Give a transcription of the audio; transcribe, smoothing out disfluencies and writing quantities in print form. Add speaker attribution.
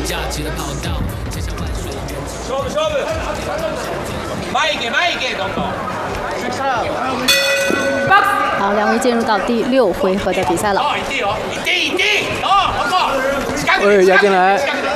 Speaker 1: 好，两位进入到第6回合的比赛了。
Speaker 2: 压进来。